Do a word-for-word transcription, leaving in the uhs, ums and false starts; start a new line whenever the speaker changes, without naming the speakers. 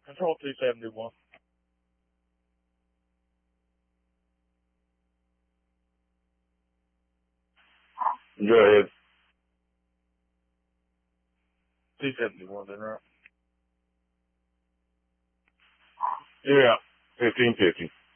Control two seventy-one.
Go ahead.
two seventy-one, then, right?
Yeah, fifteen fifty.